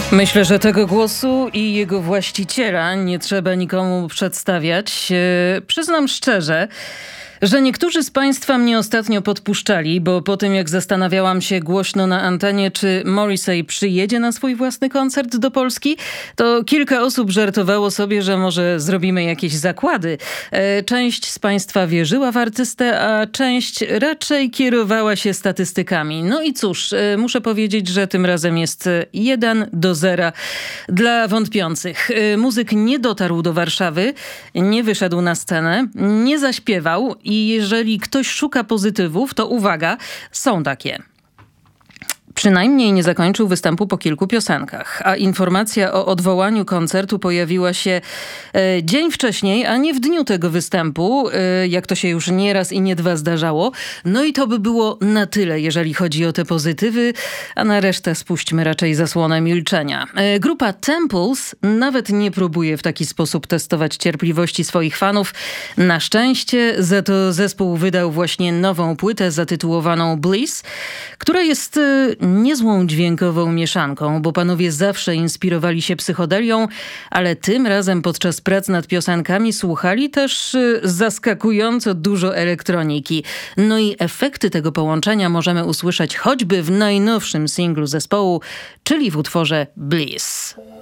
Myślę, że tego głosu i jego właściciela nie trzeba nikomu przedstawiać. Przyznam szczerze, że niektórzy z Państwa mnie ostatnio podpuszczali, bo po tym jak zastanawiałam się głośno na antenie, czy Morrissey przyjedzie na swój własny koncert do Polski, to kilka osób żartowało sobie, że może zrobimy jakieś zakłady. Część z Państwa wierzyła w artystę, a część raczej kierowała się statystykami. No i cóż, muszę powiedzieć, że tym razem jest 1-0 dla wątpiących. Muzyk nie dotarł do Warszawy, nie wyszedł na scenę, nie zaśpiewał. I jeżeli ktoś szuka pozytywów, to uwaga, są takie. Przynajmniej nie zakończył występu po kilku piosenkach, a informacja o odwołaniu koncertu pojawiła się dzień wcześniej, a nie w dniu tego występu, jak to się już nie raz i nie dwa zdarzało. No i to by było na tyle, jeżeli chodzi o te pozytywy, a na resztę spuśćmy raczej zasłonę milczenia. Grupa Temples nawet nie próbuje w taki sposób testować cierpliwości swoich fanów. Na szczęście za to zespół wydał właśnie nową płytę zatytułowaną Bliss, która jest niezłą dźwiękową mieszanką, bo panowie zawsze inspirowali się psychodelią, ale tym razem podczas prac nad piosenkami słuchali też zaskakująco dużo elektroniki. No i efekty tego połączenia możemy usłyszeć choćby w najnowszym singlu zespołu, czyli w utworze Bliss.